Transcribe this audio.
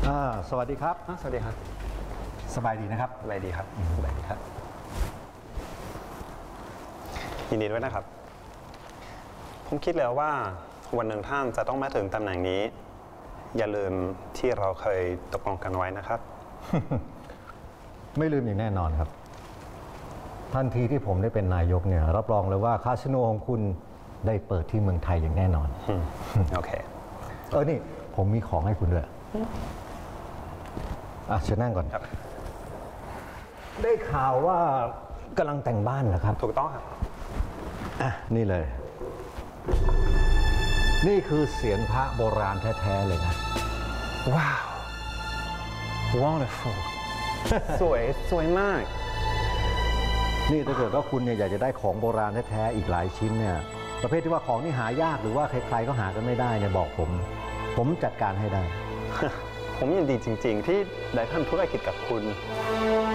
สวัสดีครับสวัสดีครับสบายดีนะครับสบายดีครับสบายดีครับยินดีด้วยนะครับผมคิดแล้วว่าวันหนึ่งท่านจะต้องมาถึงตำแหน่งนี้อย่าลืมที่เราเคยตกลงกันไว้นะครับไม่ลืมอย่างแน่นอนครับทันทีที่ผมได้เป็นนายกเนี่ยรับรองเลยว่าคาสิโนของคุณได้เปิดที่เมืองไทยอย่างแน่นอนโอเคนี่ผมมีของให้คุณด้วยเชิญนั่งก่อนครับได้ข่าวว่ากำลังแต่งบ้านเหรอครับถูกต้องครับนี่เลยนี่คือเสียงพระโบราณแท้ๆเลยนะว้าว wonderful สวยมากนี่ถ้าเกิดว่าคุณเนี่ยอยากจะได้ของโบราณแท้ๆอีกหลายชิ้นเนี่ยประเภทที่ว่าของที่หายากหรือว่าใครๆก็หากันไม่ได้เนี่ยบอกผมจัดการให้ได้ผมยินดีจริงๆที่ได้ทำธุรกิจกับคุณ